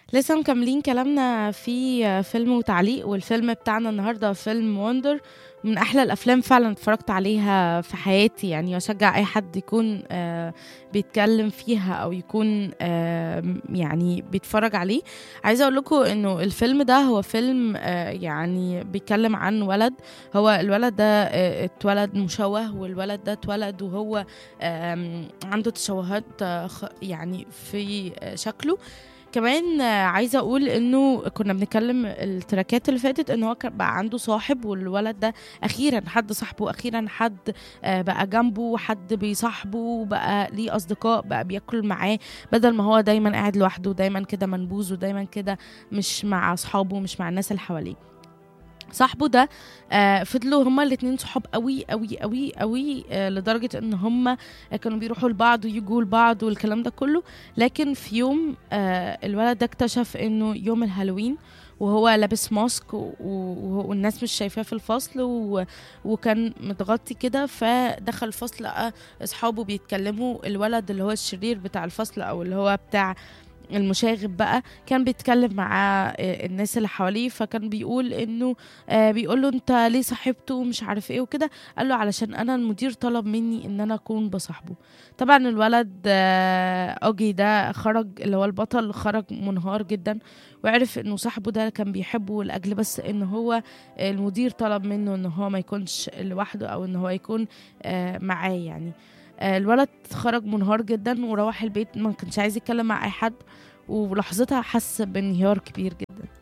لسه مكملين كلامنا في فيلم وتعليق، والفيلم بتاعنا النهارده فيلم وندر. من احلى الافلام فعلا اتفرجت عليها في حياتي، يعني واشجع اي حد يكون بيتكلم فيها او يكون يعني بيتفرج عليه. عايزه اقول لكم انه الفيلم ده هو فيلم يعني بيتكلم عن ولد. هو الولد ده اتولد مشوه، والولد ده اتولد وهو عنده تشوهات يعني في شكله كمان. عايزه اقول انه كنا بنتكلم التراكات اللي فاتت ان هو كان بقى عنده صاحب، والولد ده اخيرا حد صاحبه، اخيرا حد بقى جنبه، حد بيصاحبه، بقى ليه اصدقاء، بقى بياكل معاه بدل ما هو دايما قاعد لوحده، دايما كده منبوذ، ودايما كده مش مع اصحابه، مش مع الناس اللي حواليه. صاحبه ده فضلوا هما الاتنين صحاب قوي قوي قوي قوي، لدرجة ان هما كانوا بيروحوا لبعض ويجوا لبعض والكلام ده كله. لكن في يوم الولد ده اكتشف انه يوم الهالوين، وهو لابس ماسك والناس مش شايفاه في الفصل وكان متغطي كده، فدخل الفصل لقى اصحابه بيتكلموا. الولد اللي هو الشرير بتاع الفصل او اللي هو بتاع المشاغب بقى كان بيتكلم مع الناس اللي حواليه، فكان بيقول انه بيقول له انت ليه صاحبته مش عارف ايه وكده. قال له علشان انا المدير طلب مني ان انا اكون بصاحبه. طبعا الولد اوجي ده خرج، اللي هو البطل، خرج منهار جدا، وعرف انه صاحبه ده كان بيحبه لاجل بس ان هو المدير طلب منه ان هو ما يكونش لوحده، او ان هو يكون معاه يعني. الولد خرج منهار جدا وروح البيت، ما كانش عايز يتكلم مع اي حد، ولحظتها حس بانهيار كبير جدا.